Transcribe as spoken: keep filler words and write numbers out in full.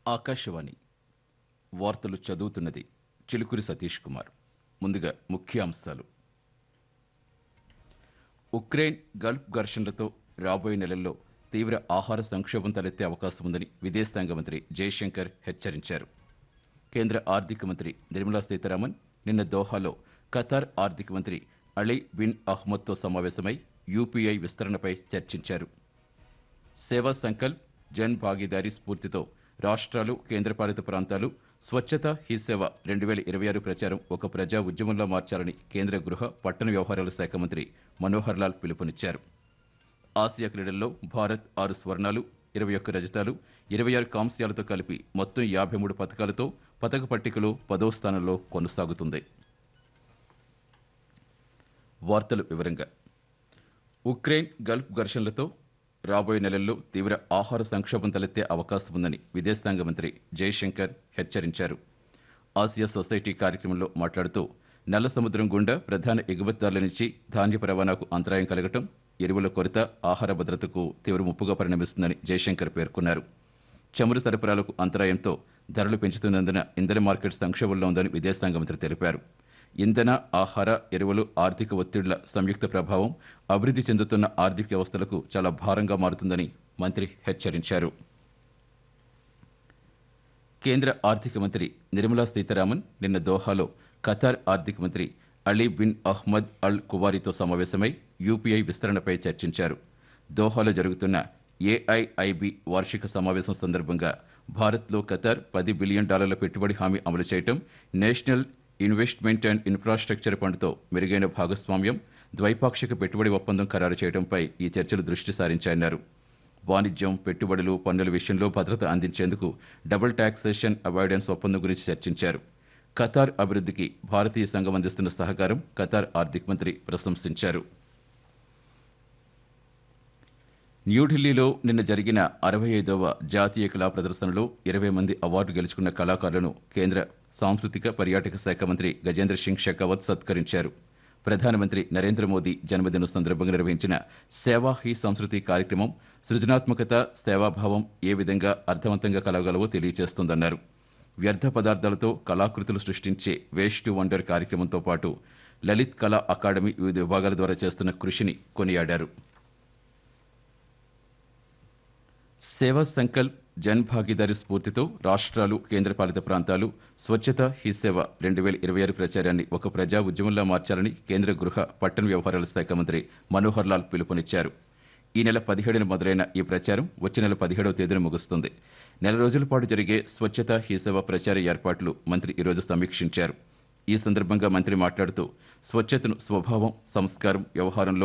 ఆకాశవాణి వార్తలు చదువుతున్నది చిలుకూరి సతీష్ కుమార్. ముందుగా ముఖ్యాంశాలు. ఉక్రెయిన్ గల్ఫ్ ఘర్షణలతో రాబోయే నెలల్లో తీవ్ర ఆహార సంక్షోభం తలెత్తే అవకాశం ఉందని విదేశాంగ మంత్రి జయశంకర్ హెచ్చరించారు. కేంద్ర ఆర్థిక మంత్రి నిర్మలా సీతారామన్ నిన్న దోహాలో ఖతార్ ఆర్థిక మంత్రి అలీ బిన్ అహ్మద్తో సమావేశమై యూపీఐ విస్తరణపై చర్చించారు. సేవా సంకల్ప్ జన్ భాగీదారీ స్ఫూర్తితో రాష్ట్రాలు కేంద్రపాలిత ప్రాంతాలు స్వచ్ఛత హీ సేవ రెండు వేల ఇరవై ఆరు ప్రచారం ఒక ప్రజా ఉద్యమంలో మార్చాలని కేంద్ర గృహ పట్టణ వ్యవహారాల శాఖ మంత్రి మనోహర్ లాల్ పిలుపునిచ్చారు. ఆసియా క్రీడల్లో భారత్ ఆరు స్వర్ణాలు ఇరవై ఒక్క రజతాలు ఇరవై ఆరు కాంస్యాలతో కలిపి మొత్తం యాభై మూడు పథకాలతో పథక పట్టికలో పదో స్థానంలో కొనసాగుతుంది. వార్తలు వివరంగా. ఉక్రెయిన్ గల్ఫ్ ఘర్షణలతో రాబోయే నెలల్లో తీవ్ర ఆహార సంక్షోభం తలెత్తే అవకాశం ఉందని విదేశాంగ మంత్రి జయశంకర్ హెచ్చరించారు. ఆసియా సొసైటీ కార్యక్రమంలో మాట్లాడుతూ నల్ల సముద్రం గుండా ప్రధాన ఎగుమతిదారుల నుంచి ధాన్యపు రవాణాకు అంతరాయం కలగటం, ఎరువుల కొరత ఆహార భద్రతకు తీవ్ర ముప్పుగా పరిణమిస్తుందని జయశంకర్ పేర్కొన్నారు. చమురు సరఫరాలకు అంతరాయంతో ధరలు పెంచుతున్నందున ఇంధన మార్కెట్ సంక్షోభంలో ఉందని విదేశాంగ మంత్రి తెలిపారు. ఇంధన, ఆహార, ఎరువులు ఆర్థిక ఒత్తిళ్ల సంయుక్త ప్రభావం అభివృద్ధి చెందుతున్న ఆర్థిక వ్యవస్థలకు చాలా భారంగా మారుతుందని మంత్రి హెచ్చరించారు. కేంద్ర ఆర్థిక మంత్రి నిర్మలా సీతారామన్ నిన్న దోహాలో ఖతార్ ఆర్థిక మంత్రి అలీ బిన్ అహ్మద్ అల్ కువారితో సమావేశమై యూపీఐ విస్తరణపై చర్చించారు. దోహాలో జరుగుతున్న ఏఐఐబి వార్షిక సమావేశం సందర్భంగా భారత్లో ఖతార్ పది బిలియన్ డాలర్ల పెట్టుబడి హామీ అమలు చేయడం, నేషనల్ ఇన్వెస్ట్మెంట్ అండ్ ఇన్ఫ్రాస్ట్రక్చర్ ఫండ్తో మెరుగైన భాగస్వామ్యం, ద్వైపాక్షిక పెట్టుబడి ఒప్పందం ఖరారు చేయడంపై ఈ చర్చలు దృష్టి సారించాయన్నారు. వాణిజ్యం, పెట్టుబడులు, పన్నుల విషయంలో భద్రత అందించేందుకు డబుల్ టాక్సేషన్ అవాయిడెన్స్ ఒప్పందం గురించి చర్చించారు. ఖతార్ అభివృద్ధికి భారతీయ సంఘం అందిస్తున్న సహకారం ఖతార్ ఆర్థిక మంత్రి ప్రశంసించారు. న్యూఢిల్లీలో నిన్న జరిగిన అరవై ఐదవ జాతీయ కళా ప్రదర్శనలో ఇరవై మంది అవార్డు గెలుచుకున్న కళాకారులను కేంద్ర సాంస్కృతిక పర్యాటక శాఖ మంత్రి గజేంద్ర సింగ్ షెకావత్ సత్కరించారు. ప్రధానమంత్రి నరేంద్ర మోదీ జన్మదిన సందర్భంగా నిర్వహించిన సేవా హీ సంస్కృతి కార్యక్రమం సృజనాత్మకత, సేవాభావం ఏ విధంగా అర్థవంతంగా కలగలవో తెలియజేస్తోందన్నారు. వ్యర్థ పదార్థాలతో కళాకృతులు సృష్టించే వేస్ట్ టు వండర్ కార్యక్రమంతో పాటు లలిత్ కళా అకాడమీ వివిధ విభాగాల ద్వారా చేస్తున్న కృషిని కొనియాడారు. సేవా సంకల్ప్ జన్ భాగీదారీ స్ఫూర్తితో రాష్ట్రాలు కేంద్రపాలిత ప్రాంతాలు స్వచ్ఛత హీ సేవ రెండు వేల ఇరవై ఆరు ప్రచారాన్ని ఒక ప్రజా ఉద్యమంలా మార్చాలని కేంద్ర గృహ పట్టణ వ్యవహారాల శాఖ మంత్రి మనోహర్ లాల్ పిలుపునిచ్చారు. ఈ నెల పదిహేడున మొదలైన ఈ ప్రచారం వచ్చే నెల పదిహేడవ తేదీన ముగుస్తుంది. నెల రోజుల పాటు జరిగే స్వచ్ఛత హీ సేవ ప్రచార ఏర్పాట్లు మంత్రి ఈరోజు సమీక్షించారు. ఈ సందర్భంగా మంత్రి మాట్లాడుతూ స్వచ్ఛతను స్వభావం, సంస్కారం, వ్యవహారంలో